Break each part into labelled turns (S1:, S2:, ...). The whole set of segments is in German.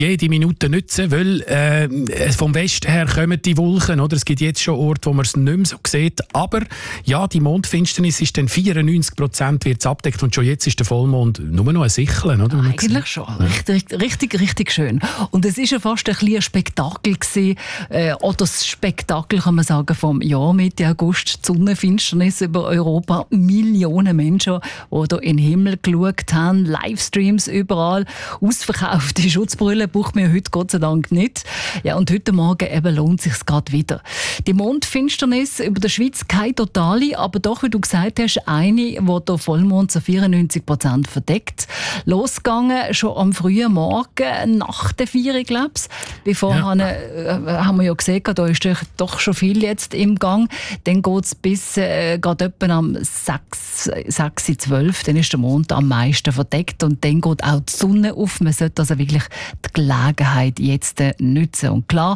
S1: jede Minute nutzen, weil vom Westen her kommen die Wolken. Oder? Es gibt jetzt schon Orte, wo man es nicht mehr so sieht. Aber ja, die Mondfinsternis ist dann 94% wird's abdeckt und schon jetzt ist der Vollmond nur noch ein Sicheln. Oder?
S2: Eigentlich schon. Richtig schön. Und es war ja fast ein kleines Spektakel gewesen, oder das Spektakel, kann man sagen, vom Jahr Mitte August, die Sonnenfinsternis über Europa. Millionen Menschen, die hier in den Himmel geschaut haben, Livestreams überall, ausverkaufte Schutzbrille braucht man heute Gott sei Dank nicht. Ja, und heute Morgen eben lohnt es sich gerade wieder. Die Mondfinsternis über der Schweiz keine totale, aber doch, wie du gesagt hast, eine, die der Vollmond zu 94% verdeckt. Losgegangen schon am frühen Morgen, nach der 4, glaube ich. Bevor haben wir ja gesehen, da ist doch schon viel jetzt im Gang. Dann geht es bis gerade etwa am 6:12, dann ist der Mond am meisten verdeckt und dann geht auch die Sonne auf. Man sollte also wirklich die Gelegenheit jetzt nutzen. Und klar,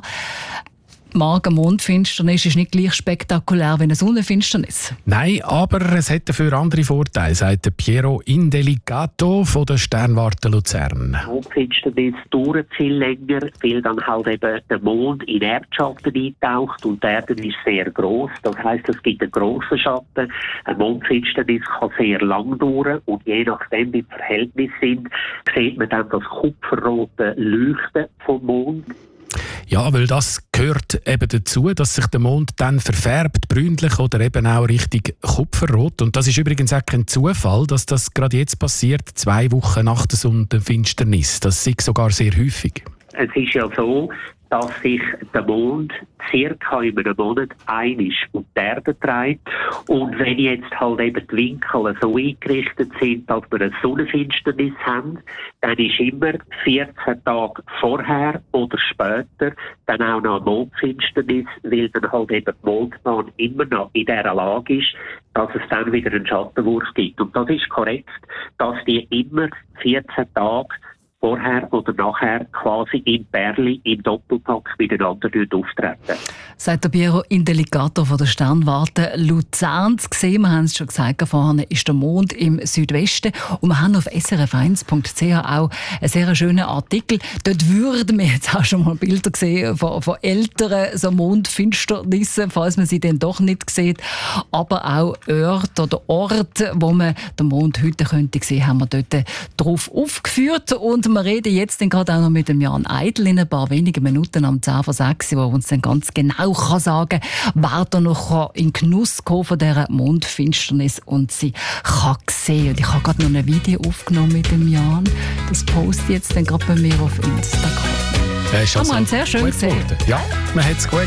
S2: Mondfinsternis ist nicht gleich spektakulär wie eine Sonnenfinsternis.
S1: Nein, aber es hat dafür andere Vorteile, sagt Piero Indelicato von der Sternwarte Luzern.
S3: Mondfinsternis dauert viel länger, weil dann halt eben der Mond in Erdschatten eintaucht und die Erde ist sehr gross. Das heisst, es gibt einen grossen Schatten. Eine Mondfinsternis kann sehr lang dauern und je nachdem, wie die Verhältnisse sind, sieht man dann das kupferrote Leuchten vom Mond.
S1: Ja, weil das gehört eben dazu, dass sich der Mond dann verfärbt, brünlich oder eben auch richtig kupferrot. Und das ist übrigens auch kein Zufall, dass das gerade jetzt passiert, 2 Wochen nach der Sonnenfinsternis. Das ist sogar sehr häufig.
S3: Es ist ja so, dass sich der Mond circa in einem Monat einmal um die Erde dreht. Und wenn jetzt halt eben die Winkel so eingerichtet sind, dass wir eine Sonnenfinsternis haben, dann ist immer 14 Tage vorher oder später dann auch noch eine Mondfinsternis, weil dann halt eben die Mondbahn immer noch in dieser Lage ist, dass es dann wieder einen Schattenwurf gibt. Und das ist korrekt, dass die immer 14 Tage vorher oder nachher quasi im Pärli, im Doppelpack miteinander auftreten.
S2: Sagt der Piero Indelicato von der Sternwarte Luzern. Gesehen, wir haben es schon gesagt, vorne ist der Mond im Südwesten. Und wir haben auf srf1.ch auch einen sehr schönen Artikel. Dort würden wir jetzt auch schon mal Bilder sehen von älteren so Mondfinsternissen, falls man sie dann doch nicht sieht. Aber auch Orte, wo man den Mond heute könnte sehen, haben wir dort drauf aufgeführt. Und wir reden jetzt gerade auch noch mit dem Jan Eidl in ein paar wenigen Minuten am 10:06, der uns dann ganz genau kann sagen kann, wer da noch in Genuss kommen von dieser Mondfinsternis und sie kann sehen. Und ich habe gerade noch ein Video aufgenommen mit dem Jan. Das poste ich jetzt dann gerade bei mir auf Instagram.
S1: Das ist
S2: haben wir sehr schön gesehen.
S1: Ja, man hat es gut